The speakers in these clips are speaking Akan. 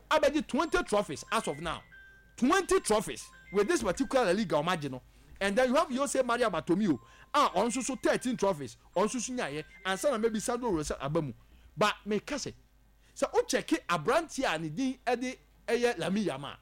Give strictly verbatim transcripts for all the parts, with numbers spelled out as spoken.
abeji twenty trophies as of now. twenty trophies with this particular league imagine. And then you have Jose Maria Bartomeu ah also so thirteen trophies also sunyaye and some maybe Sandro Rosa Abamu. But me kase so o check Abrantia and din e de eye Lamine Yamal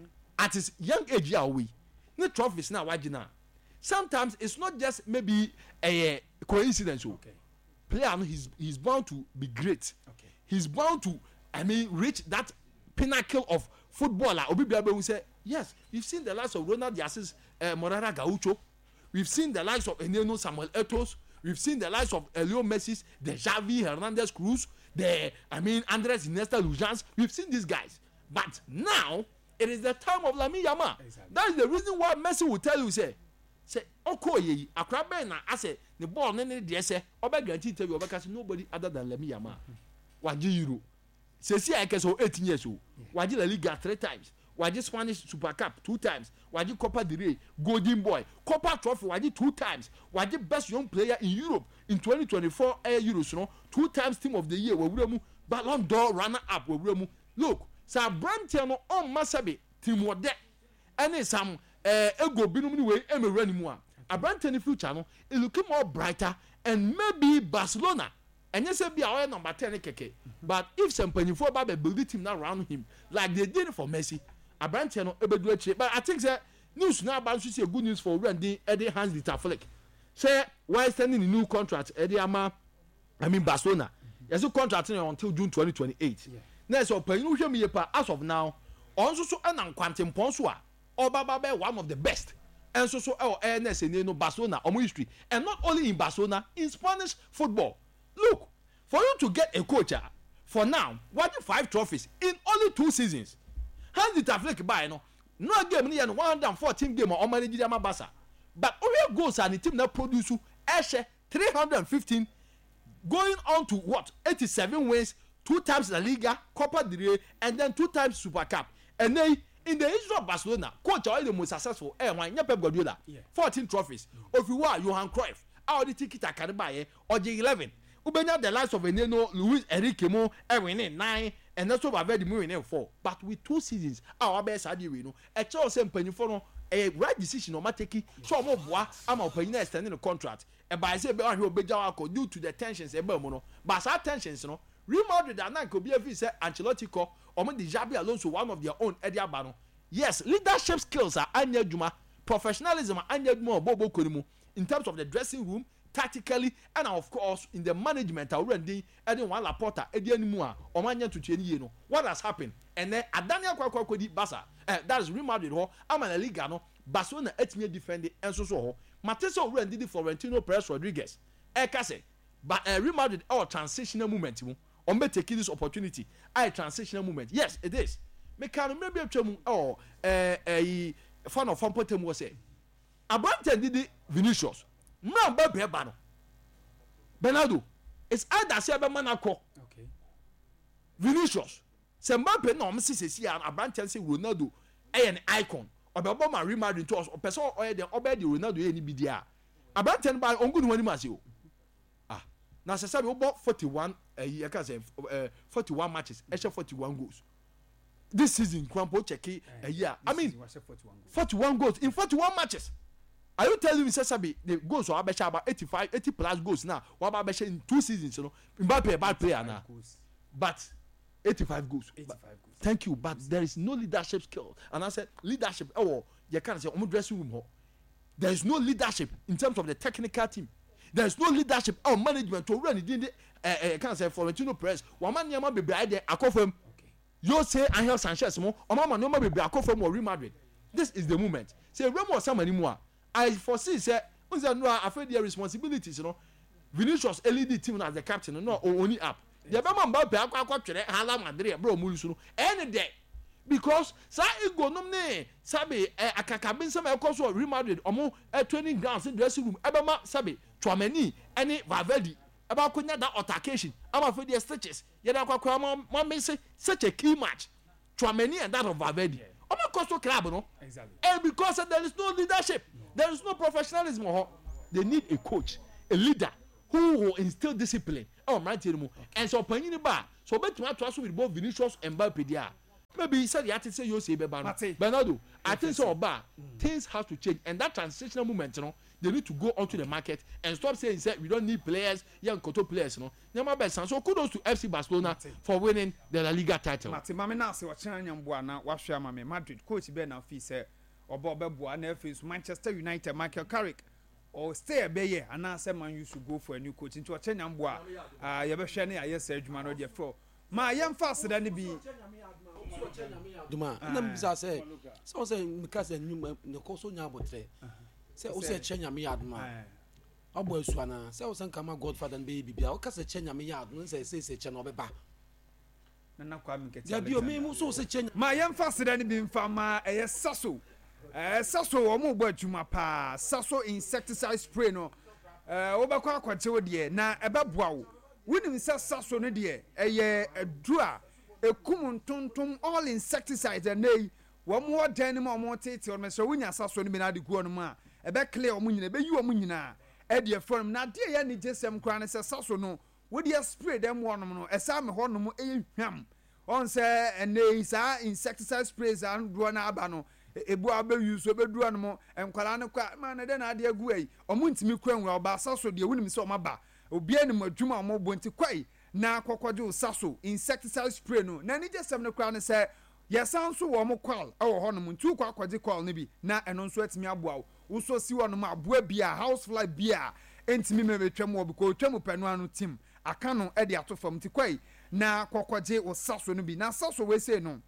at his young age ya we the trophies now wagina. Sometimes it's not just maybe a coincidence. Okay. Player he's he's bound to be great. Okay. He's bound to I mean reach that pinnacle of footballer. Obi Biabe will say yes. We've seen the likes of Ronald Dias, uh, Morata Gaucho. We've seen the likes of Eneno Samuel Eto'o. We've seen the likes of Leo Messi, the Xavi Hernandez Cruz, the I mean Andres Iniesta Lujans. We've seen these guys, but now it is the time of Lamine Yamal. Exactly. That is the reason why Messi will tell you say. Say okoye akrabe na ase the ball ne ne de say oba guarantee tell you oba nobody other than Lamine Yamal. Waji Euro. Say see I can so eighteen years old. Waji La Liga three times. Waji Spanish Super Cup two times. Waji Copa del Rey, Golden Boy, Copa Trophy waji two times. Waji best young player in Europe in twenty twenty-four Air Euros no two times team of the year we wuremu Ballon d'Or runner up we wuremu. Look, sa Brantia no on Masabe team wo de. Any some Uh, ego binum ni way eme run mu a Abrante ni future no it looking more brighter and maybe Barcelona enye say be our number ten keke but if some panyfo ba be build team now around him like they did for Messi Abrante no ebedu akire but I think say news now about so say good news for Randy Eddie Hans Dieter Flick say why standing the new contract Eddie Ama I mean Barcelona yes mm-hmm. contract until June twenty twenty-eight yeah. Now so panyu hwe me yepa as of now on so so na kwantempon so a Obaba one of the best and so so our N S N no Barcelona omo history and not only in Barcelona in Spanish football. Look, for you to get a coach for now what five trophies in only two seasons Hans Dieter Flick buy no no game near one hundred fourteen game or manage Ama Barca but only goals and the team that produce Eshe three hundred fifteen going on to what eighty-seven wins two times La Liga Copa del Rey and then two times Super Cup and then in the history of Barcelona, coach are the most successful. Eh, why Pep Guardiola? Yeah. fourteen trophies. Mm-hmm. If you are Johan Cruyff, how the ticket I can buy or J eleven. Ubenya the likes of Eneno, Luis Enrique Mo, Erwin nine, and that's what I've winning four. But with two seasons, our best idea we know. A choice and penny for a right decision on Mateki. So more boy, I'm opening extending the contract. And by say I will be due to the tensions and Bermono. But our tensions, you know. Real Madrid and nine could be a visa Ancelotti ko or the Xabi Alonso one of their own Eddie Abano. Yes, leadership skills are anya juma, professionalism are anya juma bobo konimu in terms of the dressing room, tactically and of course in the management already Eddie one Laporta Eddie anymore or manya to change you know what has happened and then Adania Kwakwa Kodi Barca uh, that is Real Madrid ho I'm an Liga no Barcelona etime defend and so so ho Mateso already did Florentino Perez Rodriguez eh kase but uh, Real Madrid our transitional movement mu on be taking this opportunity I transitional movement yes it is me can maybe atwam oh eh eh fan of Fampotem was say Abrante did Vinicius man ba be ba no Bernardo it's either say be man akọ okay Vinicius say Mbappe no am sisi ya Abrante say Ronaldo eh an icon obebo ma Real Madrid to us person oye den obedi Ronaldo ye ni bi dia Abrante ba ongu ni wani ma se o ah na say say we bought forty-one eh you can say uh, forty-one matches extra forty-one goals this season Kwampo check a year I mean forty-one goals. forty-one goals in forty-one matches. Are you telling me Sabi the goals are about eighty-five eighty plus goals now what about in two seasons you know Mbappe a bad player now but eighty-five goals eighty-five but, goals thank you but there is no leadership skill and I said leadership oh you can't say omo dressing room there is no leadership in terms of the technical team there is no leadership or management to run the uh, can't say Florentino Perez one man yama be behind there akofem you say Angel Sanchez mo o mama no ma be akofem or Real Madrid this is the moment say Remo Sam anymore I foresee say unza no afraid their responsibilities you know Vinicius L E D team as the captain no only up the be man Mbappe akwa akwa twere hala Madrid bro mulu so any day because sa ego nom ne sabe akakabe nsem ekoso Real Madrid omo training grounds in dressing room ebema sabe Tchouameni any Valverde about konya that altercation I'm afraid their stitches yeda akwa akwa mo me say such a key match Tchouameni and that of Valverde omo costo club no exactly and because there is no leadership no. There is no professionalism they need a coach a leader who will instill discipline oh right here and so panini ba so bet to to with both Vinicius and Mbappe there maybe said you say you say Bernardo I think so about things have to change and that transitional movement you know they need to go onto the market and stop saying say we don't need players young koto players you know so kudos to F C Barcelona for winning the La Liga title. Mate mame na se wachana nyamboa na wahwe mame Madrid coach be na fi say obo beboa na face Manchester United Michael Carrick or stay a beye and now say man you should go for a new coach into a nyamboa ah ye be hwe na aye say adwuma no de for ma yem fast da ne bi duma na mbisa say so say because nyum ne ko so nya abotre say o say chenya me aduma abo asuana say o san kama Godfather be bibia o ka say chenya me aduma say say say chenya obeba na na kwa mi kete ya bi o me mu so say chenya ma yem fast da ne bi mfa ma eye saso eh saso o mo gba adwuma pa saso insecticide spray no eh wo be kwa akwache wo de na ebeboa wo wonim say saso no de eye adua ekum tontom all insecticides and nay wo mo dan mo mo tete o me so wonya saso no bi na de guo no ma ebe clear o munyina ebe yi o munyina e de from na de ya ni jesem kra ne se saso no wo de spray dem wonom no esa me honom e hwam on say ene sa insecticide sprays an do na aba no ebu aba use obedu anom enkwala ne kwa ma na de na de agu ai o muntimi kra nwa oba saso de wonim se o maba obi ani madwuma o mo bonti kwai na kokwaje saso insecticide spray no na ni jesem ne kra ne se yesan so wo mo kwal e wo honom ntu kwa akwaje kwal ne bi na eno nso atimi aboa wo so si wonom aboa bia housefly bia entimi mebetwam wo biko twam panu anu tim aka no e de atofam ti kwai na kokwaje wo saso no bi na saso we say no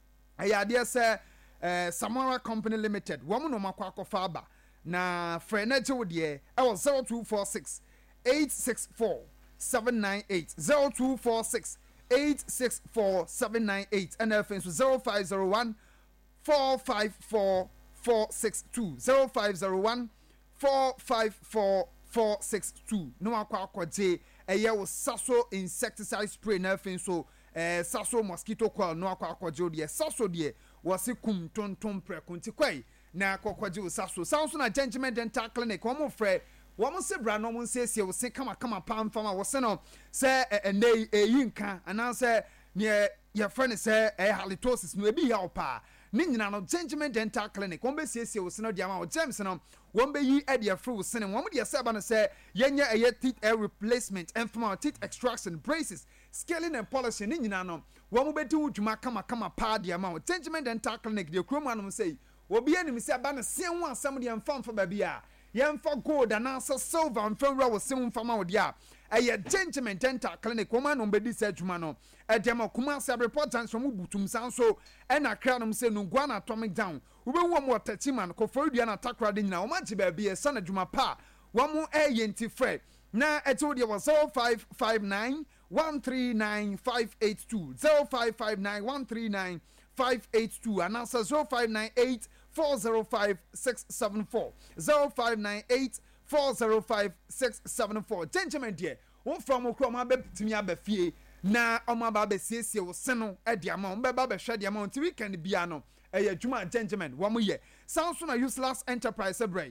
eya de se eh Samara Company Limited wo mo no makwa akofa aba na frenaje wo de e wo zero two four six eight six four seven nine eight zero two four six eight six four seven nine eight and F so zero five zero one four five four four six two zero five zero one four five four four six two no akwa akwaje eye wo saso insecticide spray na F so eh saso mosquito coil no akwa akwaje de saso de wo se kum tonton prekunti kwai na akwaje wo saso saso na Gentleman Dental Clinic wo mo frɛ wo se bra no mo se se wo se kama kama pam fama wo se no se enei eyinka ana se ne ye friend se eh halitosis no ebi ya opa ni nyina no Gentleman Dental Clinic wo be se se wo se no dia ma wo James no wo be yi e dia free wo se ne wo mo dia se ba no se yenya eye teeth air replacement and from teeth extraction braces scaling and polishing ni nyina no wo mo be ti wudwuma kama kama pa dia ma wo Gentleman Dental Clinic de krom anu say wo be anim se ba no se ho asam dia mfa mfa ba bia yemfa gold and answer silver and fenra was sim fama with ya a Gentleman Dental Clinic woman on bedi se adwuma no e dem akuma se reporters from butum san so e na kra no se no guana atomic down we be wo mo tachiman ko forudua na takra de nyina wo ma ji ba bi e sana adwuma pa wo mo e yenti fre na e to de was zero five five nine one three nine five eight two zero five five nine one three nine five eight two and answer zero five nine eight four zero five six seven four zero five nine eight four zero five six seven four Gentleman dear won from okro be timi abafie na oma ba be siesie wo se no e dia ma be ba be hwe dia ma nti weekend bia no e ya dwuma Gentleman wo mo ye Samson na useless enterprise brain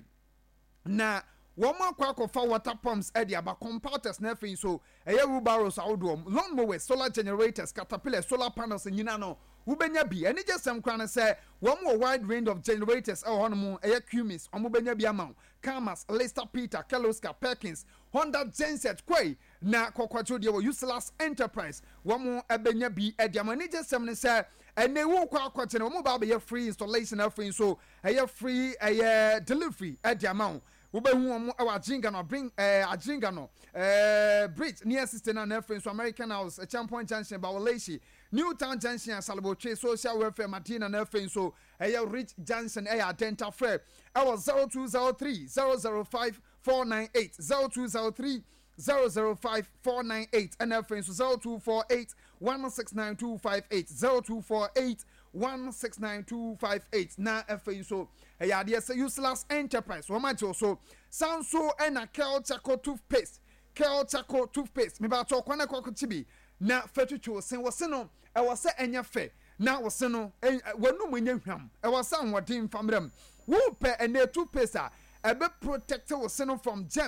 na wo mo akwa akwa water pumps e dia ba compactors na fin so e ya wheelbarrows awdo lawn mowers solar generators caterpillar solar panels nyina no ubenya bi eni jesem kran say one more wide range of generators e hono e Cummins omo benya bi ama Kamas Lester Peter Keloska Perkins Honda Genset kwai na kokwacho de useless enterprise one more ebenya bi e dia mani jesem ne say ene wo kwa akwache ne omo ba be free installation afin so e free e delivery e dia ma ube hu omo e wa jinga no bring eh ajinga no eh bridge near sister na afin so American House a Champion Junction ba Waleshi Newtown Junction Salbotre Social Welfare Martina na afin so eh Rich Johnson eh Dental Fair I was zero two zero three zero zero five four nine eight zero two zero three zero zero five four nine eight and afin so zero two four eight one six nine two five eight zero two four eight one six nine two five eight na afin so eh ya de say useless enterprise wo ma so sound so and a Kel Chaco toothpaste Kel Chaco toothpaste me ba to kwana kwa chibi na fetucho sen wo se no e wo se enya fe na wo se no wonu munya hwam e wo se anwodin famram wo pe ene toothpaste a e be protect wo se no from germs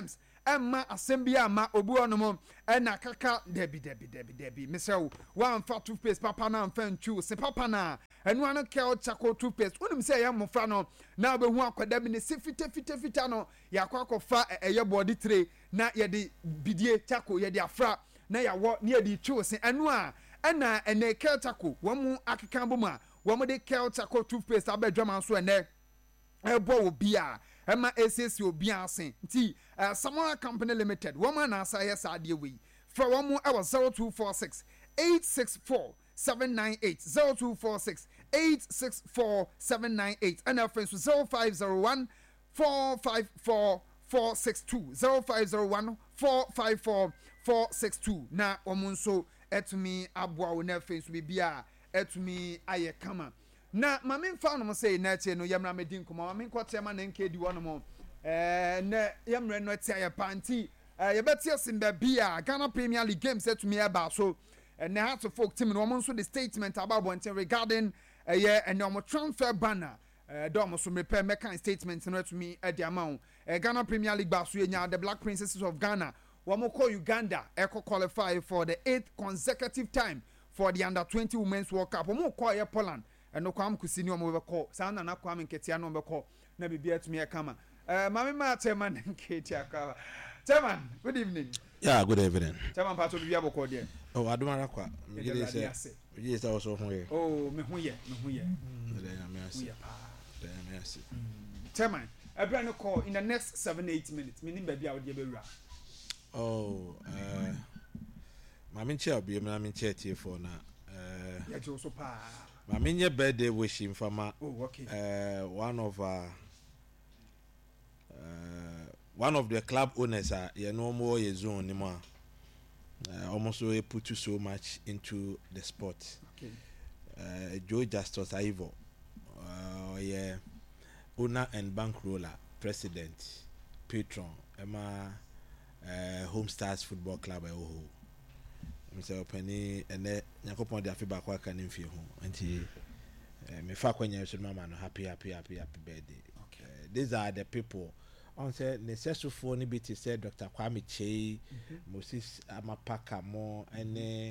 ɛma asɛm bi ama obi onom ɛna kaka debi debi debi debi mesɛw wan fa toothpaste papa na mfa ntwu se papa na ɛno ano kel charcoal toothpaste wonim sɛ yɛ mmofra no na obehu akwada mi ne se fita fita fita no yakɔ akɔfa ɛyɛ body tray na yɛde bidie charcoal yɛde afra na yɛwɔ ne yɛde twu se ɛno a ɛna ɛnɛ kel charcoal wɔn mu akeka bom a wɔn de kel charcoal toothpaste abɛdwama so ɛnɛ ɛbɔ wo bia ɛma esesi obi ase nti Samora Company Limited woman asa yes adie we for one more hour zero two four six eight six four seven nine eight zero two four six eight six four seven nine eight and our friends zero five zero one four five four four six two zero five zero one four five four four six two na omunso etumi abua wo na friends bibia etumi aye kama na mame mfa no say na tie no yamra medin kuma mame nkotema na nkedi wono mo eh na yamra no tie ya panti eh yebetie simba bia Ghana Premier League games etumi eba so and the Hearts of Folk team no also the statement about one regarding uh, yeah and no transfer banner uh dom so repair mekan statement no to me at the amount uh, Ghana Premier League basu nya the Black Princesses of Ghana wamo call Uganda eco qualify for the eighth consecutive time for the under twenty women's World Cup wamo call ya Poland and no kwam kusini wamo be call sana na kwam nketia no be call na bibia to me kama uh mama ma chairman nketia ka chairman good evening. Yeah, good evening. Chairman Pato bibia bo call there. Oh, Adumara kwa. Mjili se. Mjili se also huye. Oh, me huye, me huye. Ndaya merci. Huye pa. Ndaya merci. Chairman, I no call in the next seven eight minutes. Meaning baby out there be. Oh, uh, my min chair be my min chair T for na. Uh, yeah, also pa. My min birthday wishing for my. Oh, okay. Uh, one of uh, uh, one of the club owners are you know more your zone anymore. Uh, almost we put you so much into the sport. Okay. Uh, Joe Justus Ivo, uh, yeah, owner and bankroller, president, patron, Emma, uh, Home Stars Football Club. Oh, Mister Penny and then Yakopon de Afiba Kwaka Nimfi home. And he, me fa kwenye so mama no happy happy happy happy birthday. Okay. Uh, these are the people. On say necessary ni biti say Doctor Kwame Chei, Moses Amapaka mo ene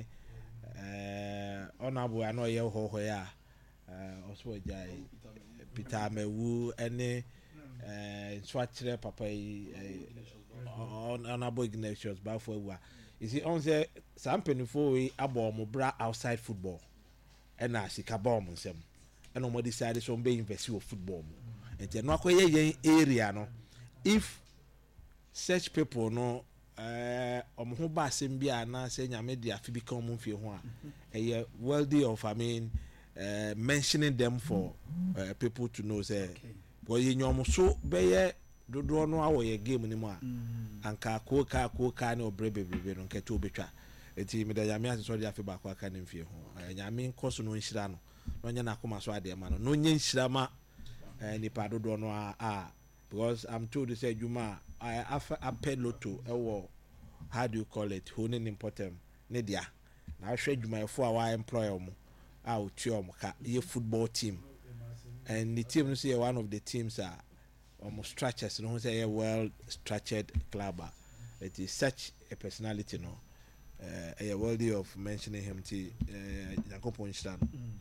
eh honorable ano ye ho ho ya eh also jai Peter Mewu ene eh swatire papa yi honorable Ignatius Bafo ewa. You see on say some penifo we abo mo bra outside football ena sika bomb nsem ena mo decide so be invest in football mo enti no akoye yen area no. If such people no eh omo ba asem bia na say nyame dia fi become mfie ho a eh worthy of I mean uh, mentioning them for uh, people to know say because you nyom so be dodo no awoye game ni mu a anka ko ka ko ka na obrebe bebe no nkete obetwa eti me da nyame aseso dia fi ba kwa ka na mfie ho nyame nkoso no nhira no no nya na akoma so ade ma no no nya nhira ma eh nipa dodo no a a because I'm told to say Juma I appel lotto ewo how do you call it honing important nedia na hwe Juma for our employer mo a otu omo ka ye football team and the team say one of the teams are almost structures no say a well structured club it is such a personality no uh, a worthy of mentioning him to Yakopon Stan.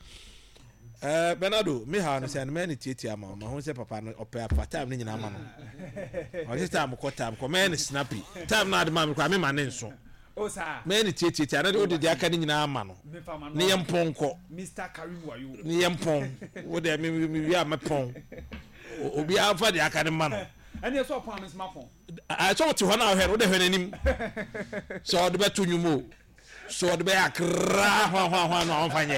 Uh, Bernardo, me ha no say man titi ama ma ho say papa no opa pa time ni nyina ma no. O say time ko time ko man snappy. Time na de ma me kwa me ma ne nso. O sa. Man titi titi ana de o de aka ni nyina ama no. Ne yempon ko. Mister Karim wayo. Ne yempon. Wo de me me wi a me pon. Obi afa de aka ne ma no. Ani so pon me ma pon. I saw to ho na ho wo de hwe nanim. So de beto nyumo. So de be akra ho ho ho no onfanye.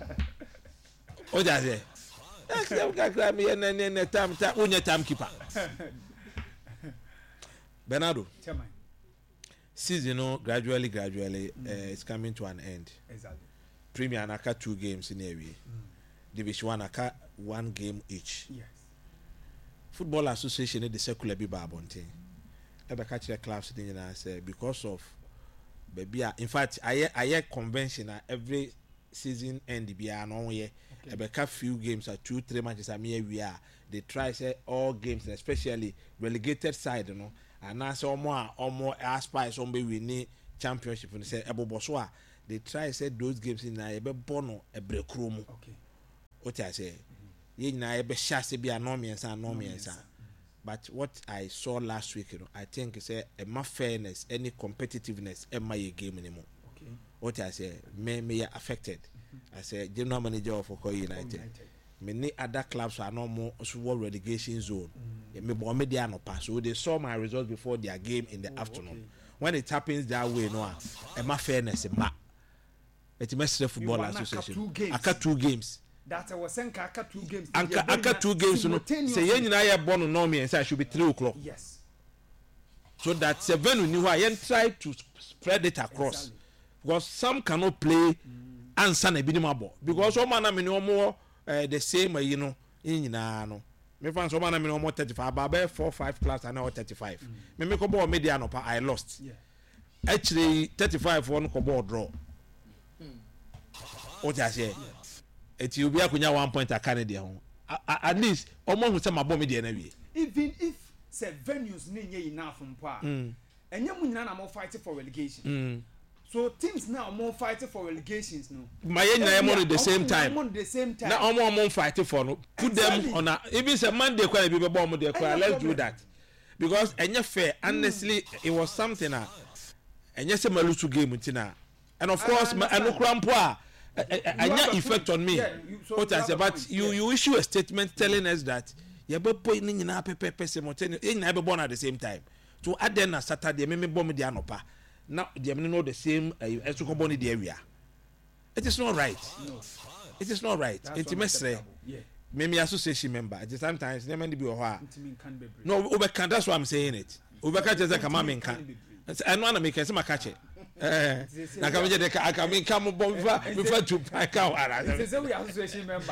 O jaze. Except kakra me na na na tam ta unya tam keeper. Bernardo. Chairman. Season no gradually gradually mm. uh, it's coming to an end. Exactly. Premier anaka two games in every. Mm. Division one aka one game each. Yes. Football Association the circular be babonte. Ebe ka kire clubs dey na say because of baby in fact I I convention every season end bia no ye a few games or two three matches I mean we are they try say all games especially relegated side you know and na say omo a omo aspire so be win championship and say ebobo so a they try say those games in na e be bono e brekro mu. Okay. What I say ye na e be shase bi anomiensa anomiensa. But what I saw last week, you know, I think it's a, a more fairness, any competitiveness in my game anymore. Okay. What I say, may may affected. Mm-hmm. I say general manager of Oko United. United. Many other clubs are no more so relegation zone. Me bo me dey no pass. So they saw my results before their game in the oh, afternoon. Okay. When it happens that way, no, a more fairness, a ma. It's Mestre Football Association. Aka two games. That I was saying aka two games. Aka aka two games. No, say yen na ya born no me and say I should be three o'clock. Yes. So that seven we knew I try to spread it across. Exactly. Because some cannot play answer na binima ball. Because some man na me no more the same you know in na no. Me fan some man na me no more thirty-five about four five class and now thirty-five. Me me ko ball media no pa I lost. Yeah. Actually thirty-five one ko ball draw. What I say? It will be a one point a Canada. At least, almost some bomb media. Even if say venues need enough from par, and you are more fighting for relegation. Mm. So teams now are more fighting for relegations. No, my name on the same time. On the same time. Now, I'm more fighting for no. Put them on a even say Monday. Quite be bomb there. Let's do that because and you fair. Honestly, it was something. Ah, and yes, my lose game until and of course, my and no any effect on me. Yeah, you, so what I say, but point, you yeah. you issue a statement telling us that you be pointing in a paper simultaneously. You never born at the same time. To add then a Saturday, me me bomb the anopa. Now they know the same. As to come the area. It is not right. No. It is not right. Intimacy. Yeah. Me me association member. At the same time, never be a no. Over can that's why I'm saying it. Over can just like a man can. I know I make it. Some catch it. Eh, na kama je de ka kama kama bomb fa me fa to pack out. This is we association member.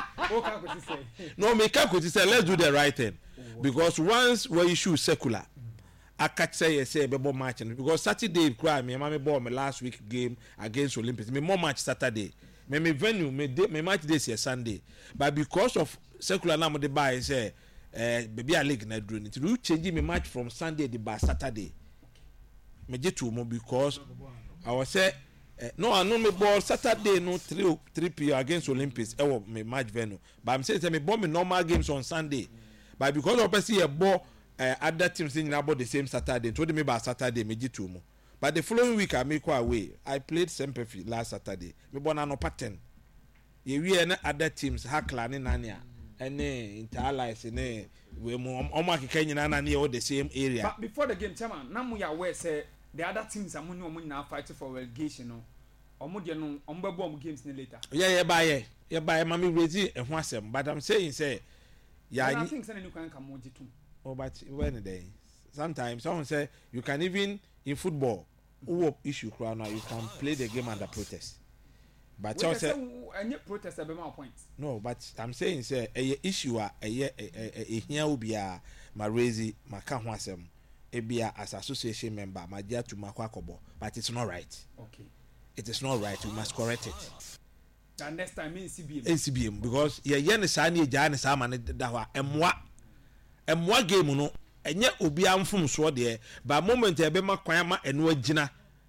No, me can say let's do the right thing because once we issue secular, I catch say say be bomb match because Saturday cry me mama ball me last week game against Olympics. Me more match Saturday. Me me venue me day, me match this year Sunday. But because of secular now the buy say eh baby a league na do it. You change me match from Sunday the by Saturday. Me get to mo because I was say uh, no I know me ball Saturday no three three p.m. against Olympics e wo me match venue but I'm saying say me ball me normal games on Sunday but because of person e ball uh, other teams in about the same Saturday told me about Saturday me get to mo but the following week I make away I played Semperfi last Saturday me ball na no pattern ye we na other teams Hakla ne Nania ene Interallies ne we mo omo akeka nyina na na all the same area but before the game chairman na mo ya aware say the other teams are money omo na fighting for relegation no omo de no omo be bomb games ni later yeah yeah buy yeah yeah buy mama raise e ho asem but I'm saying say yeah I think say you can come mo jitu oh but when day sometimes someone say you can even in football who issue crowd now you can play the game under protest but so say any protest be my point no but I'm saying say a issue a a here will be a ma raise ma ka ho asem ebia as association member ma dia to makwa kobo but it's not right okay it is not right we must correct it and next time in C B M in C B M because ye ye ne sa ne ja ne sa ma ne da ho emwa emwa game no enye obi amfum so de ba moment e be makwan ma eno agina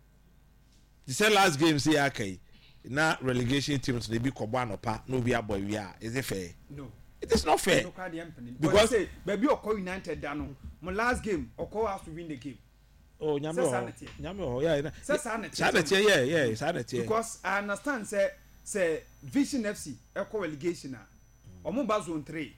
the say last game say akai na relegation teams they be kobo anopa no be aboy wi a is it fair no it is not fair because say baby Oko United da no my last game Oko has to win the game oh nyame oh nyame oh yeah say sanity sanity yeah yeah sanity because I understand say say Vision F C Eko relegation a omo ba zone three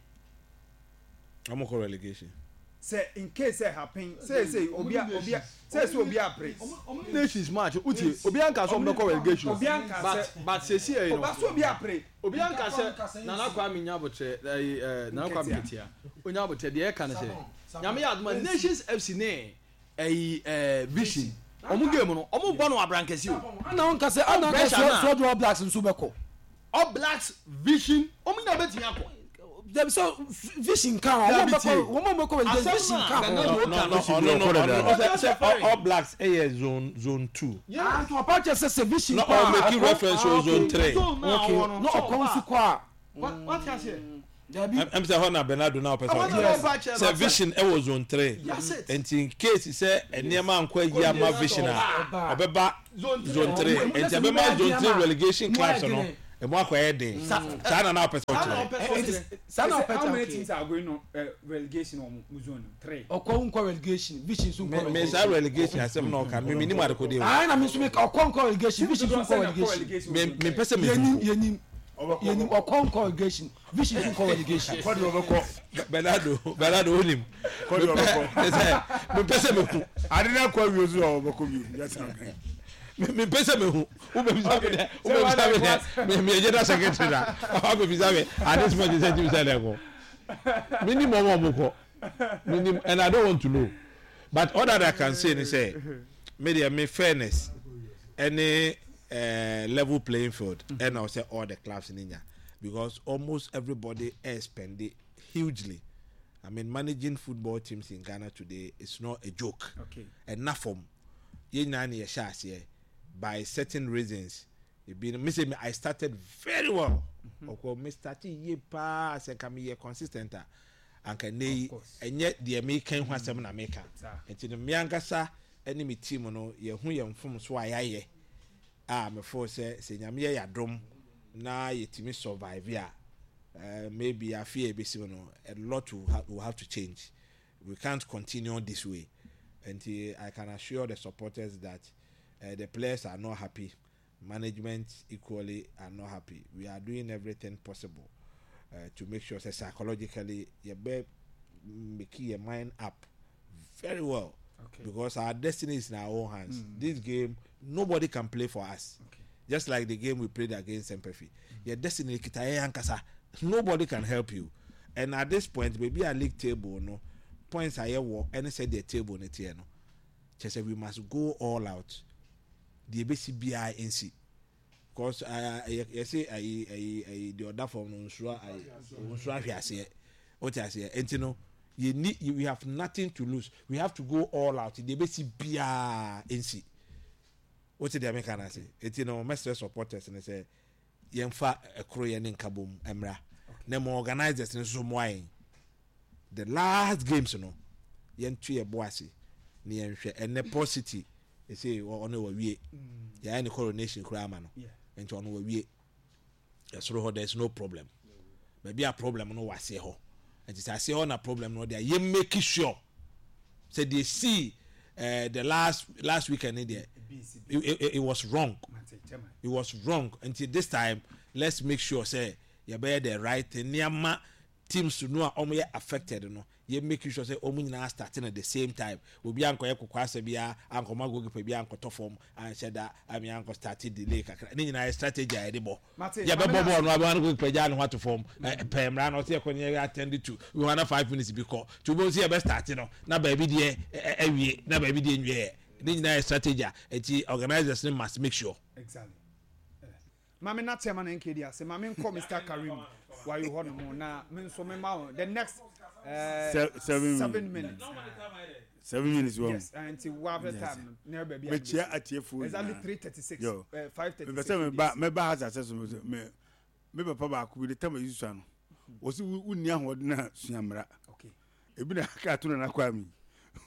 omo ko relegation say in case it happen say say obi obi say say obi apre nations match uti obi anka so mbeko relegation but but say see you know obi so obi apre obi anka say na na kwa minya botre eh na kwa mitia onya botre de e kan say nyame ya aduma nations F C ne eh eh Vision omu game no omu bo no abrankasi o ana onka say ana onka so so All Blacks nso beko All Blacks Vision omu na betimi akọ there so Vision kan omo beko omo beko Vision kan no no no no All Blacks eh zone zone two yeah to apart just say Vision no make reference to zone three okay no okon su kwa what what can say I'm saying how na Bernardo now person say vision e was zone three and in case say enema anko yi ama vision a obeba zone three and obeba zone three relegation class no e mo akwa heading sa na na person sa na how many teams are going on uh, relegation on zone three okwo nko relegation vision so nko me say relegation asem na oka me minimum adeko dey ah na me so make okwo nko relegation vision so nko relegation me me person me yenim yenim yenim okwo nko relegation vision so nko relegation kodi obeko Bernardo Bernardo onim kodi obeko me person me adina kwa wiozu obeko bi yes me pese me hu u be bisabe de u be bisabe de me me jeda secretary da o be bisabe at this point say you say go minimum omoko minimum and I don't want to know but all that I can say is say media me fairness any uh, level playing field mm-hmm. and I say all the clubs in India because almost everybody is spending hugely. I mean managing football teams in Ghana today is not a joke. Okay. Enough from ye nani ye shas here by certain reasons. It been me say me I started very well. Okay, me started ye pa say come ye consistent and can nay and yet the American was some America. And to the Miangasa enemy team no ye hu ye from so I ah me for say say nyame ya dom na ye timi survive ya. Uh, maybe I fear a lot will, ha- will have to change. We can't continue this way. And uh, I can assure the supporters that uh, the players are not happy. Management equally are not happy. We are doing everything possible uh, to make sure that psychologically you be make your mind up very well. Okay. Because our destiny is in our own hands. Mm. This game, nobody can play for us. Okay. Just like the game we played against Sempefi. Mm. Your destiny is nobody can help you. And at this point, maybe a league table, no points are here, and say the table, no. Just say we must go all out. The B C B I N C. Because I, I say, I, I, I, the other form, no, sure, I, sure, I say, what I say, and you know, you need, you, we have nothing to lose. We have to go all out. The B C B I N C. What did the American say? It's you know, master supporters, and they say, yemfa ekro ye ne nkabom emra na mo organizers ne so moain the last games no yentu ye boase ne yenhwe ene positive e say ono wa wie ya ne coronation kura ma no enti ono wa wie yesoro ho there is no problem maybe a problem no wase ho enti say say on a problem no there ye make sure say they see uh, the last last weekend in there it, it, it was wrong. It was wrong until this time. Let's make sure say you bear the right thing. Niama teams to know how affected. You know, you make sure say omu nyina starting at the same time. We be anko yeko kwase bia anko mago gipe bia anko to form and said that I mean anko started delay kakra. Ni nyina strategy a debo. Ya be bobo no aba anko gipe ja no what to form. Pemra no say konye attend to. We want five minutes because to go see be start no. Na ba bi de awie na ba bi de nwie. Ni nyina strategy eti organizers must make sure. Exactly. Mami na tema na nkedi ase mami nko Mister Karim wa you hono mo na me so me ma the next uh, Se- seven, seven minutes uh, seven minutes one yes until we have the time near baby me chia atiefo exactly three thirty-six Yo. uh, five thirty-six me say me ba me ba has access me me me papa ba ku bi the time you sua no wo si wunni ahode na suamra okay ebi na ka to na kwa mi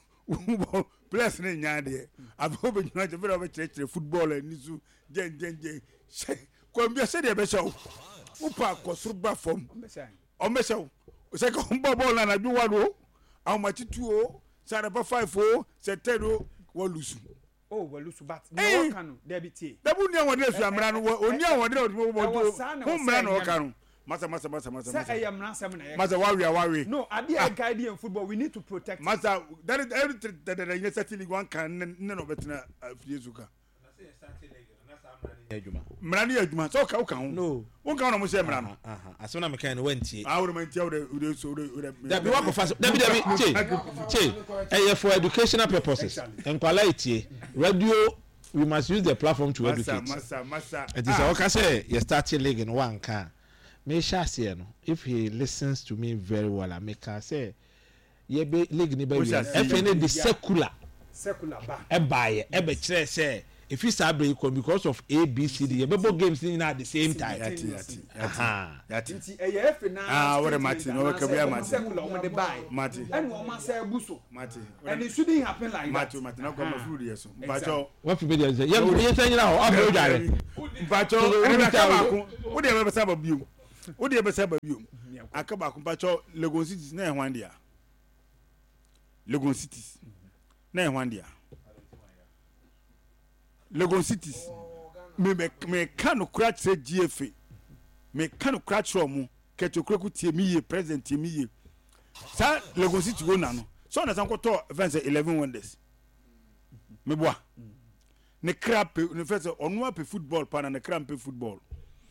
plus na nya de abo be nyina je be be kire football ani su gen gen gen ko mbi se de be show upa ko surba form o me show o se ko mbo ball na na bi wado aw ma titu o sara ba five o se tero wo lusu oh wo lusu but no kan there be tie da bu ni awon de su amra no oni awon de o bo do hu mra no kan masa masa masa masa masa say am ransom na masa wawi wawi no ade a guide in football we need to protect masa that is everything that the university league one can no betina fiezuka mrani aduma so ka ka ho no won ka no mo se mra no aha asona me kan no wantie ah we man tie we we so we da bi wako fast da bi da bi che che eh for educational purposes enkwala itie radio we must use the platform to educate masa masa it is all ka say you start league in one can me sha say no if he listens to me very well I make can say ye be league ni ba we F N A the secular secular ba e ba ye e be kire say if you start break because of A B C D yɛbɛbɔ games ni at the same time. yati yati yati yati. nti ɛyɛ efe na. ah wɔde mati na wɔkɛ bia mati. wɔn de buy. mati. ɛni wɔn asa ebu so. mati. and it shouldn't happen like that. mati mati na kɔ ma furu de yɛ so. mpatsɔ. wɔn fi mi de yɛ yɛ yɛ sɛ nyina hɔ ɔbɛ o jare. mpatsɔ ɛni aka baako o de yɛ bɛ saba biom o de yɛ bɛ saba biom aka baako mpatsɔ Lagos City na yɛ hwan dia Lagos City na yɛ hwan dia. Lagos City me me me kan kura kyerɛ G F A me kan kura kyerɛ ɔmo kɛtɛ kura ku tie mi yie president tie mi yie sa Lagos City go na no so na san ko to events eleven wonders me boa ne kra pe ne fɛ ɔno ape football pa na ne kra pe football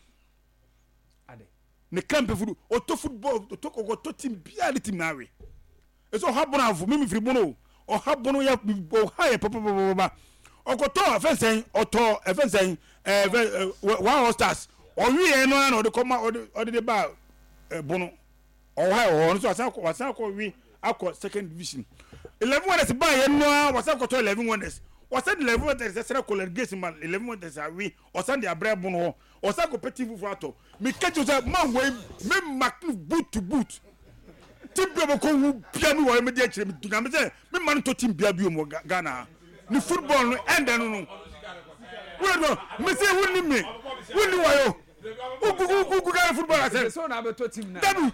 ade ne kra pe football oto football oto ko to team bia de team na we eso ha bono afo me me firi bono o ha bono ya o ha ye papa papa okoto afensen oto afensen eh one hosters owi e no na ode koma ode ode de ba bono o ha o no so asan ko asan ko wi akọ second division eleven wonders ba ye no wasan ko to eleven wonders wasan eleven wonders sere ko legate man eleven wonders awi wasan de abre bono wasan ko petit fufu ato me kejo say man we me mak boot to boot team bia ko wu bia mi wo me de akire me duga me say me man to team bia bi mo Ghana ni football no end no no we no me say woni me woni wayo ugu ugu ga football ase so na be to team na dabi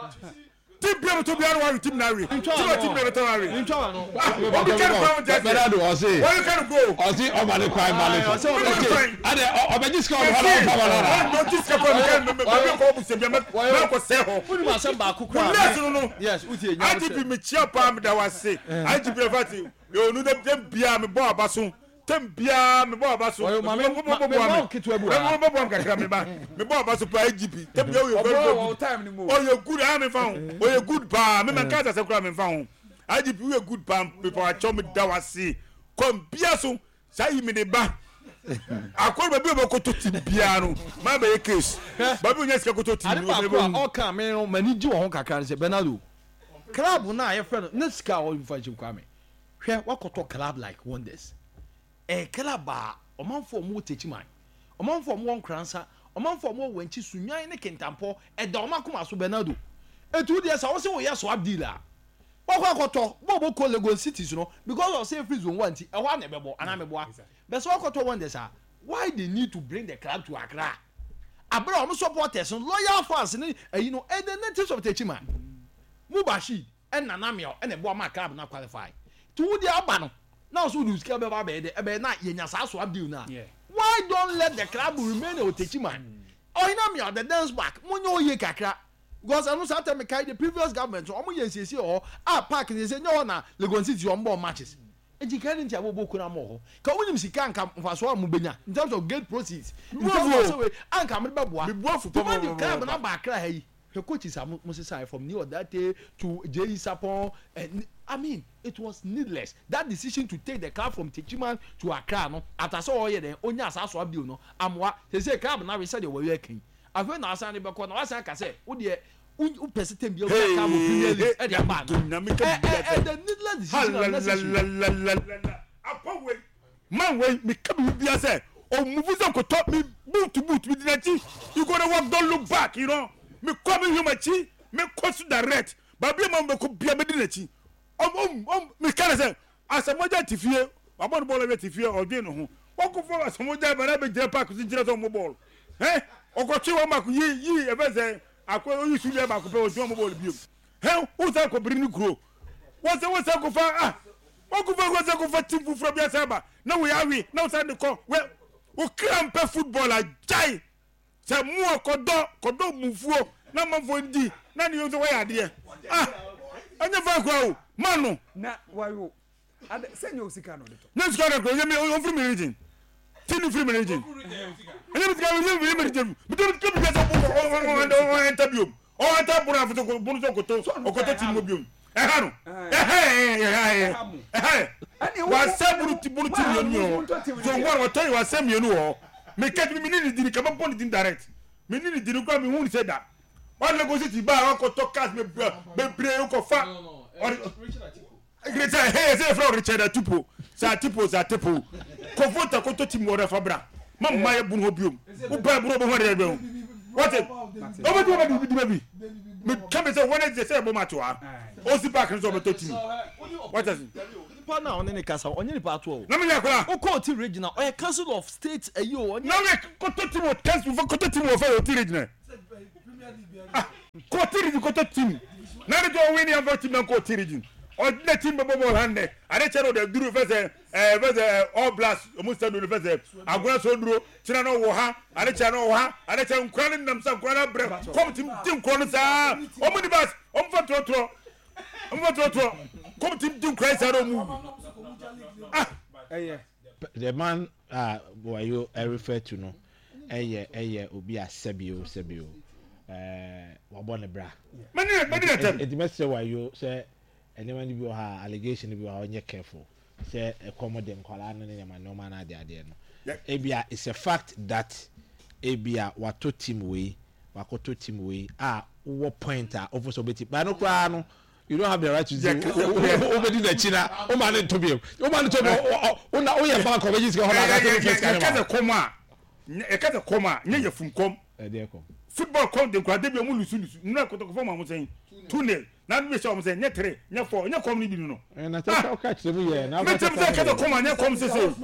team bia to bia no team na we team team bia to na we ntwa no o bi kan go just Bernardo ɔse why you can go ɔse ɔmane kwan mane so okay ade ɔbɛgye sika ɔde hala ɔfa wala no just ka ko me kan me me ko bu se bia me me ko se ho woni ma sɛ ba kokora yes no no yes utie nya I G P me chia pa me da wase I G P fati yo nu de bia me bo abaso tem bia me bo abaso me me bo kitu abu me bo bo kakra me ba me bo abaso pa I G P tem bia yo very all time ni mo oh you good ha me fa ho oh you good pa me man ka sa kura me fa ho I G P we good pa me pa cho me da wase kom bia so sai me de ba akọ ba bi ko to tim bia no ma ba ye case ba bi nya sika ko to tim ade ba ko o kan me no mani ji wo ho kakra se Bernardo club na ye friend na sika o fa ji kwa me hwe wakoto club like wonders eh club ba o man for mo techi man o man for mo nkransa o man for mo wanchi sunwan ne kentampo e da o makoma so Bernardo etu dia sa wo se wo ye so abdila wakoto bo bo ko Lagos City no because of say free zone one ti e ho na bebo ana mebo but so wakoto wonders ah why they need to bring the club to Accra abra o supporters loyal fans ni you know and the natives of techi man Mubashi and Nanamio and a Boama club not qualify. To the Abano. Now, so do scale about bed, a bed, not Yenyasaso Abdu now. Why don't let the club remain or teach man? Oh, Namia, the dance back, Muno Ye Kakra. Because I know sometimes the previous government, or Moyen or our park is in your honor, Lagos City on more matches. And you can't tell Bokuna more. Come with him, she can't come for so Mubina in terms of gate proceeds. In terms of and come with Babua. We brought for the club and back. Her coaches are Moses from New Odate to J. Sapon, and I mean, it was needless. That decision to take the car from Techiman to Accra, no, after so all then only as I saw Abdul, no, I'm what they say, club now we said they were working. I've been asked anybody, but I said, I say, would you, who person be able to come with Premier at your man? And the needless decision. Man, wait, me come with you, say, oh, movies on top me, boot to boot with the you gonna walk, don't look back, you know. Me come in my chi, me cost direct. But be man ko bia me dinati. Om om om me kana say asamoja tifie, abon ball be tifie odwe no ho. Woko fo asamoja ba na be jira park sin jira so mo ball. Eh? Okochi wo mak yi yi e be say akwa oyi su le ba ko pe odwe mo ball biom. Eh? Wo say ko biri ni kuro. Wo say wo say ko fa ah. Woko fa wo say ko fa team fufuro bia say ba. Na we awi, na wo say de ko. We wo cramp football a jai. Se mu okodo kodo mufuo na mafo ndi na ni yozo waya de ah anya fa kwa o manu na wayo ade senyo sika no de to na sika no ye me o free me region tini free me region anya me sika me free me region me do ke bi ka so o interview o enta bura fo ko bunu so koto o koto tin mo biom eh ha no eh eh eh eh wa saburu ti buru ti mi no so ngwa wa toy wa sem yenu ho me ket mi ni di ka ba pon di direct me ni di ko mi hu ni say that one Lagos City ba wa ko to cast me be bre ko fa Richard, hey, say from Richard Atupo. Sa Atupo, sa Atupo. Confronta koto team wora fabra. Mam maye bunu obiom. Wo ba bunu bo hore be. What it? Obo do obo di baby. Me come say when they say bo matwa. O si back no obo team. What is it? Pa na on ne kasa onye ni pa to o. Na me yakora. O court regional o council of state ayo onye. Na me koto team o council for koto team o fa o regional. Koto region koto team. Na de do win your team na koto region. O the team bo bo hande. Are chero de duru fa say eh fa say all blast o mu stand do fa say agora so duro tira no wo ha are chero no wo ha are chero nkran nam sa nkran bre come team team kro no sa o mu di bas o mu fa tro tro o mu fa tro tro come team team cry sa no mu ah eh the man uh boy you I refer to no eh eh obi asebio sebio eh wabo ne bra mani mani na tem it must say why you say anyone be ha allegation be ha onye careful say e commode nkwala no ne ma no ma na de ade no ebia it's a fact that ebia wato team we wakoto team we ah wo pointer of so beti ba no kwa no you don't have the right to say obedi na china o ma ne tobiem o ma ne tobiem o na o ye bank of regis ko na ga first kind of koma e ka te koma nye ye funkom e de kom football come de kwa de bi mu lusu lusu na ko to ko fama mu sen two nil na be show mu sen nye three nye four nye kom ni bi no na ta ka catch them here na me tem say ka te koma nye kom se se o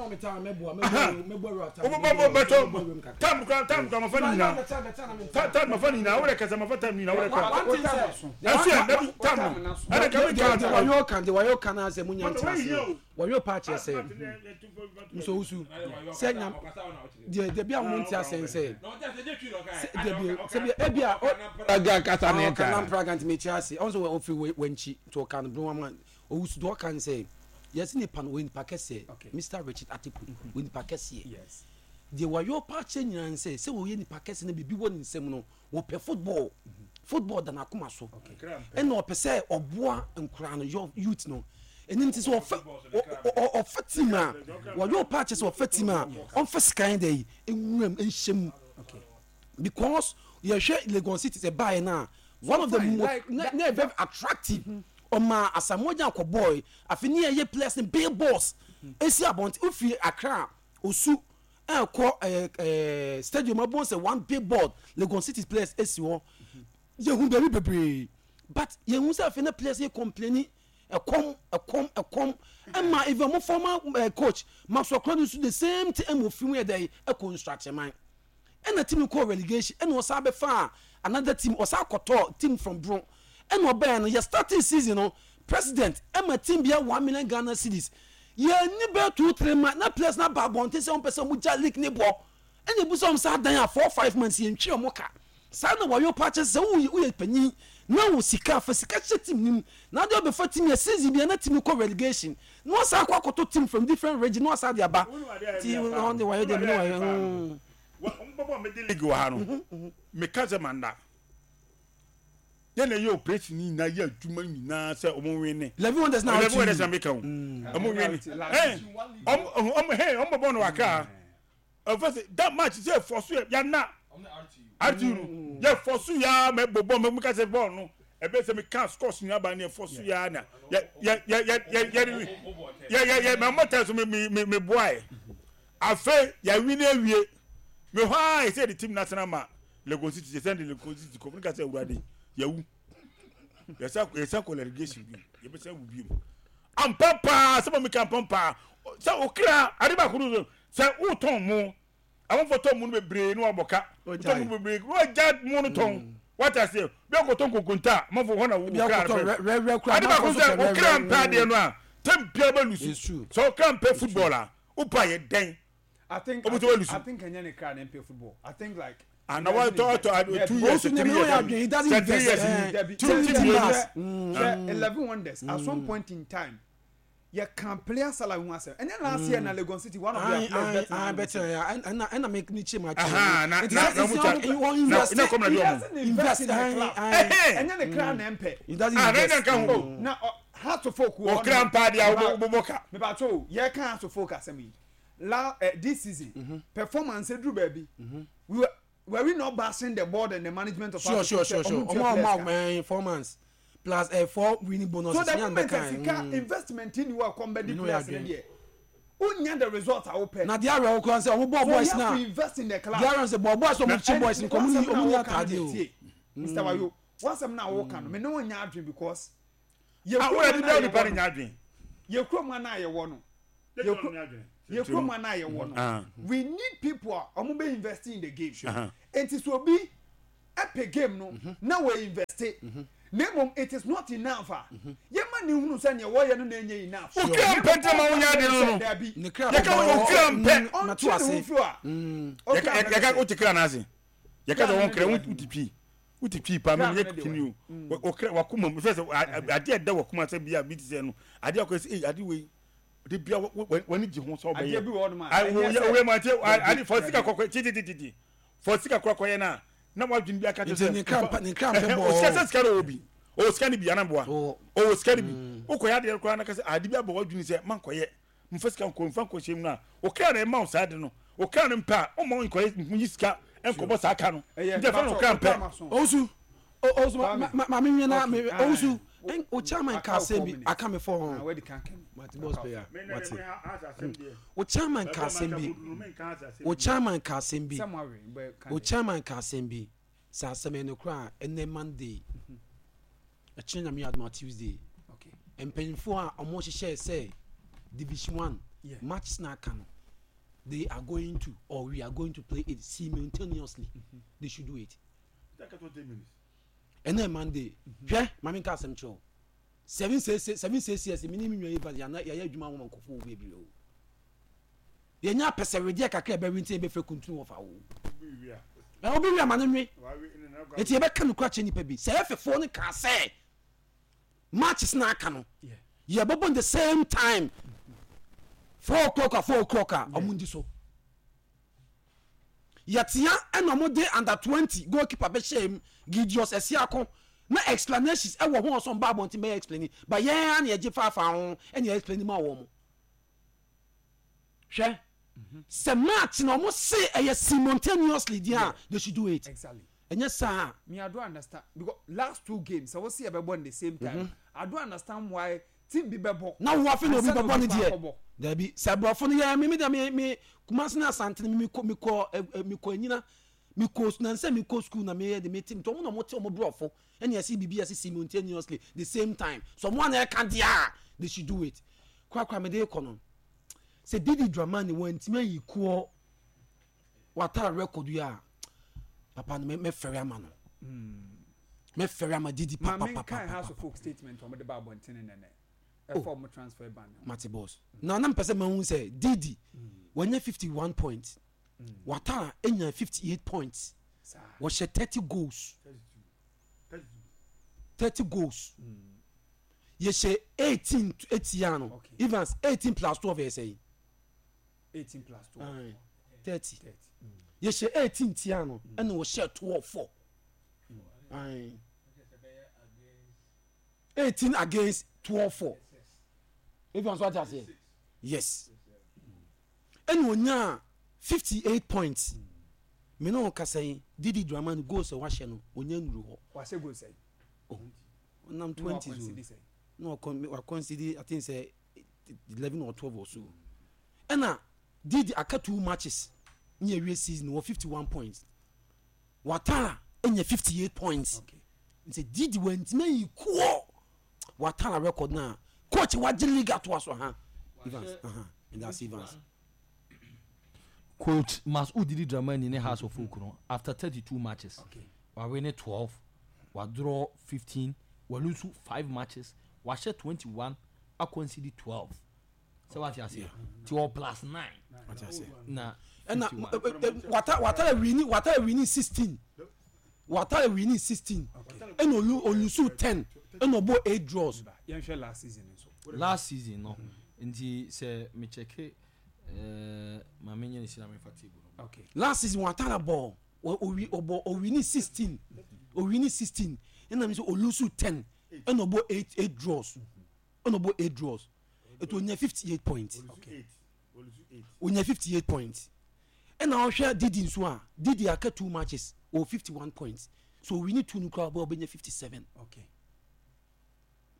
bo bo beto tam ka tam ka ma fani na tam ma fani na o re ka ma fata ni na o re ka asu ya tam ana ka me ka wa yo kan de wa yo kan ase munya ntase wa yo pa che se nso usu se nyam de de bia mu ntase se de bia se bia e bia aga kasa na ka na pragant me chiase also we ofi wenchi to kan bro man o usu do kan say yes ni pan win pakese Mister Richard Atiku win pakese yes de wa yo pa che nyan say se wo ye ni pakese na bibi woni nsem no wo pe football football da na akoma so e na opese oboa nkura no youth no enim ti so of of fatima wa yo pa che so fatima on first kind day enwuram enhyem because you share Lagos City say buy na one of the like, na, na very attractive oma asamoja ko boy afini ye place big boss esi abont ufi Accra osu e ko eh stadium abon say one big board Lagos City place esi wo ye hu be bebre but ye hu say afini place ye complaining e kom e kom e kom e ma even mo former uh, coach Maxwell Crowley the same thing mo film here dey e construct man and a team call relegation and was abe fa another team was akoto team from Bron and no ben you starting season no president and my team be one million Ghana cedis ye ni be two three man na place na ba bonte say one person mu ja league ni bo and you bu some sa dan four five months ye ntwe mo ka sa na wo yo patches say wo ye panyin na wo sika fa sika team nim na do be fa team ye season be na team call relegation no sa akoto team from different region no sa dia ba team on the way dem no Mbaba me de league wa ha no me kaze manda ye na ye operation ni na ye adwuma ni na se omo win ni eleven wonders na eleven wonders na make am omo win eh om om hey om bobo no waka of course that match say for so ya na R T U ye for so ya me bobo me kaze ball no e be se me can score ni aba na for so ya na ya ya ya ya ya ya ya ya me motor so me me me boy afa ya win awie me why say the team national ma Lagos City send the Lagos City ko nka say urade yawu yesa yesa ko relegation bi ye be say wu bi am papa say me kan papa say okra adiba kuru say u ton mu awon for ton mu be bre no aboka ton mu be bre wo jad mu no ton what I say be ko ton kokunta mo fo hona wu kra adiba kuru say okra mpa de no a tem bia ba lusu so okra mpa footballer upa ye den I think I think, I think Kenya can play football. I think like and I want to to two years three years he doesn't invest two years eleven wonders at some point in time you can play salary one and then last year na Lagos City one of their players I better and and I make niche match aha na na you want invest na come na do invest in the club and then the crown empire he doesn't invest now how to focus o crown party a boboka me ba to you can to focus am La, uh, this season mm-hmm. performance drew baby mm-hmm. we were were we not bashing the board and the management of sure sure sure sure omo omo man performance plus uh, four winning bonuses. So the moment sika mm. investment in your comedy players in there. Unya the result I open. Na dia we ko say omo boys na. You invest in the club. Dia say boys some chi boys in community omo ya tade o. Mister Wayo, once I'm now work no, me no nya adwin because you ah where dey dey party nya adwin. Ye krom na ye wo no. Ye krom na ye wo no. We need people omo be investing in the game. And it will be epic game no. Now we invest it. Name it is not enough. Ye man you know say ye wo ye no na enye enough. O kram pete ma wonya de no. Ne kram. Ye ka o kram pe. Na to ase. Ye ka ye ka o ti kram na ase. Ye ka won kram wo ti pi. Uti pi pa me ye continue o kra wakuma me say ade ade wakuma say bia bi ti say no ade akọ say ade we de bia wani ji ho so be ye ai wo ye we ma te ade for sika kokọ ti ti ti ti for sika kokọ ye na na wa dwin bia ka te say ni kram ni kram pe bo o sika sika ro obi o sika ni bia na boa o sika ni bi o ko ya de ko na ka say ade bia bo wa dwin say man ko ye mfa sika ko mfa ko shem na o kra na ma o sa de no o kra na mpa o mo ko ye mu sika enkobo sa aka no nje fa no kampe osu osu ma me nwena me osu o chairman ka sembi aka me for hon mati boss player mati o chairman ka sembi o chairman ka sembi o chairman ka sembi sa seme no kra ene Monday a chenya me adma Tuesday okay empenfo a omo hye say division one match na aka no they are going to, or we are going to play it simultaneously. Mm-hmm. They should do it. And then Monday, yeah, Mammy Cassim Cho. Seven says, seven says, yes, the minimum you have, you're not, you're a Juma woman, Kofu, baby. You're not persevered, I can't bear in before control of our own. I'll be a man. It's a back and catch any baby. Say, if a phone can say, match is not canon. You're both on the same time. Four o'clock or four o'clock amundi so yatia and omo dey under twenty goalkeeper be shame Gideon Esiako na explanations e wo ho so ba bonti me explain but yeah na ye fa fa ho e na explain ma wo mo hwe se match na omo say e simultaneously dia they should do it exactly and yes sir me I do understand because last two games I was see e be born the same time mm-hmm. I do understand why team be bebo na wo afi no be bebo ni die there be sabrofo no ya me me me me Kumasi na Asante me ko me ko me ko anyina me ko na nse me ko school na me the me team to mo no mo mo brofo and you see B B S simultaneously the same time someone e can dia they should do it kwa kwa me dey kono say Didi Dramani went me yi ko wata record ya papa me me fere ama no mm me fere ama Didi papa papa papa house of folk statement on the Bible and ten nene a form transfer ban Mati boss na na mpese man say Didi when you fifty-one points mm. Watara enya fifty-eight points was she thirty goals thirty goals mm. Ye she eighteen eighty-ano okay. Evans eighteen plus twelve you say eighteen plus twelve uh, thirty mm. Ye she eighteen tiano mm. And was share twelve four mm. eighteen against twelve four Evans what I say yes and wonya fifty-eight points me no ka say Didi Dramani goals e wa hye no wonya nuru ho wa say goals say oh nam twenty no wa consider I think say eleven or twelve or so and na Didi aka two matches near real season was fifty-one points Watara enya fifty-eight points okay say Didi went me equal Watara record na coach what league at was ha Evans uh-huh and that's Evans coach Masud Didi Dramani in the House of Folk no after thirty-two matches okay we win twelve we draw fifteen we lose five matches we share twenty-one I concede twelve so what you say twelve plus nine what you say na and what what winning what winning sixteen what winning sixteen and olu olusu ten and obo eight draws yan share last season so last season no nti say me check eh ma menye ni sina me fatigue okay last season Watara ball o obo o winning sixteen o winning sixteen and na me say olusu ten and obo eight eight draws and obo eight draws it will near fifty-eight points okay we near fifty-eight points and now share Didi nso a Didi aka two matches or fifty-one points so we need to no crowd ball be fifty-seven okay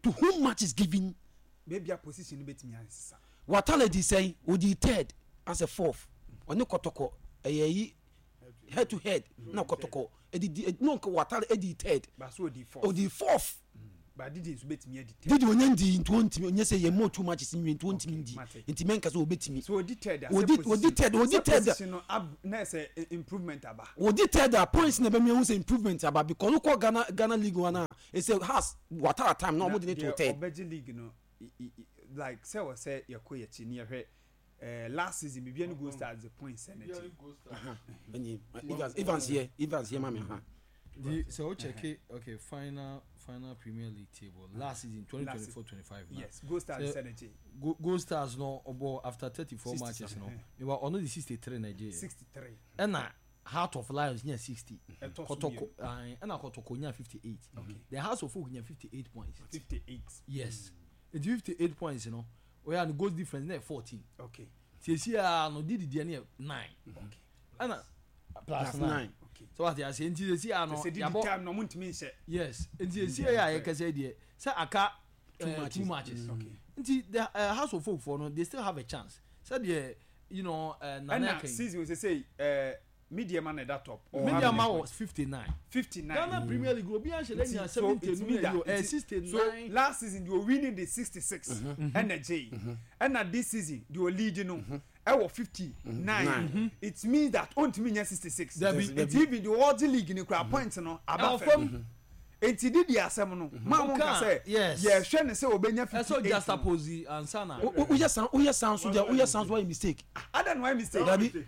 to whom much is given. Maybe a position betimi ansisa. Watale di say o di third as a fourth. Oni kotoko eyi head to head na kotoko e di no Watale e di third. But so di fourth. O di fourth. But did it betimi di third. Did onye ndi twenty onye say ye more too much is in twenty ndi. Nti menka so obetimi. So di third. O di o di third o di third. Position na say improvement aba. O di third points na be me say improvement aba because no call Ghana Ghana league one e say has Watale time no mo dey to third. Obeji league no like say we say yakoye chi ni hwe eh last season Bibiani Gold Stars the points energy. Any Evans Evans here Evans here mama ha. The so check it okay final final Premier League table last season twenty twenty-four twenty-five. Yes, Gold Stars energy. Gold Stars no about after thirty-four matches no. We were on the sixty-three Nigeria. sixty-three. And na Heart of Lions near sixty. Kotoko and na Kotoko near fifty-eight. The House of Folk near fifty-eight points. fifty-eight. Yes. It's fifty-eight points, you know. We are the goal difference near fourteen. Okay. See here no did the near nine. Okay. And plus nine. Okay. So what you say until see no yabo time no muntimi say. Yes. Until see here you can say there. Say aka two matches. Okay. Until the House of Folk for no they still have a chance. So the you know uh Nana season we say uh Media man at that top. Media man was fifty-nine. fifty-nine. Ghana Premier League will be actually seventy-nine. So last season you were winning the sixty-six mm-hmm. energy. Mm-hmm. And at this season you were leading on. Mm-hmm. I was fifty-nine. Mm-hmm. It means that on to me sixty-six. It's even the world league in the crowd points no about from. And he did the assembly. Mama can say yes. Yeah, Shannon say Obenya fifty-eight. So just suppose and Sana. Oh yes, oh yes sounds so oh yes sounds why mistake. I don't know why mistake.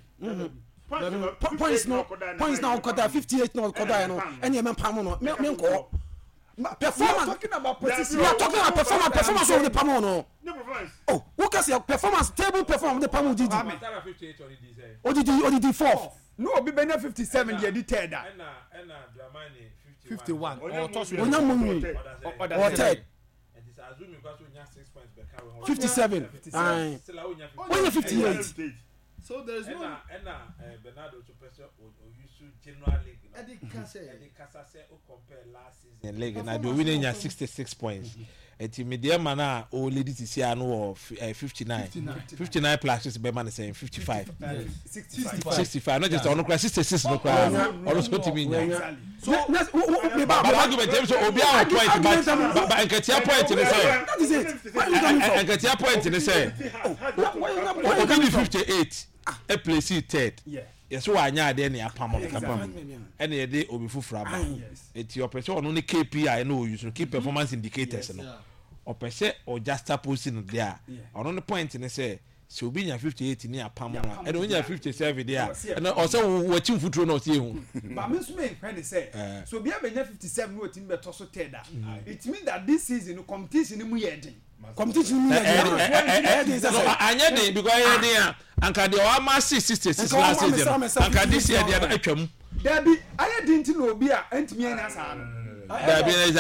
Points no points now quarter fifty-eight no quarter no any man pam no me me nko performance talking about position we are talking about performance performance of the pam no No performance. oh what can say performance table perform the pam did fifty-eight on the say. odidi odidi fourth no obi benya fifty-seven dey di third ah na na Dramani fifty-one or toss we na munwi or third and this assume because we nya six points back how fifty-seven aye when fifty-eight. So there is no. Enna enna Bernardo to person or use general league. Eddie Kasa. Eddie Kasa say o compare last season. In league and I do winning ya sixty-six points. And the media man o lady to see no fifty-nine. fifty-nine plus is be man saying fifty-five. sixty-five. sixty-five. Not just on no sixty-six no cry. Almost what you mean. So but argument James obi a point but but enketia point ni say. That is it. Enketia point ni say. Obi ni fifty-eight. A place third. Yeah. Yes, so I nya there ni apam no kapam. And e dey obi fufura ba. It your person on only K P I no use key performance indicators no. Or per se or just posting there. On the point ni say so obi nya fifty-eight ni apam no. And when you fifty-seven there. And also watching futuro no see hu. But me so me when say so be nya fifty-seven no team beto so third. It means that this season competition mu yedin. Competition mu yedin. So anya dey because yedin anka dey o ma sixty-six last season. Anka this year dey atwam. Dabi aye dinti no obi a entimi anya sa no. Dabi is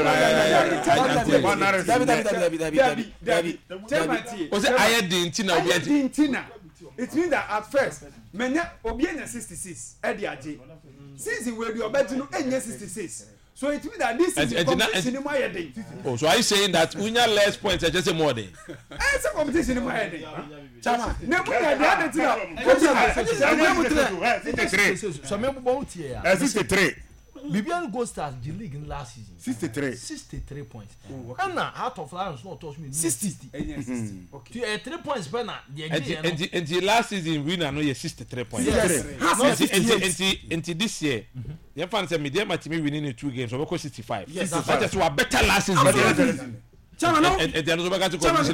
Dabi Dabi Dabi Dabi Dabi. O say aye dinti na obi dinti na. It means that at first menya obi anya sixty-six e dey age. Season where you obeti no anya sixty-six. So it means that this is competition in my head. Oh, so are you saying that we need less points and just more than? It's a competition in my head. Chama. No, we are the other thing. So me about here. sixty-three. Bibiani Gold Stars the league in last season. sixty-three. sixty-three points. And now Heart of Lions not touch me. sixty. Okay. Uh, three points per now. And the and the last season winner no sixty-three points. Yes. And and this year, the fans say me dey match me winning in two games. So we go sixty-five. Yes. That is what better last season. Chama no. And then no back to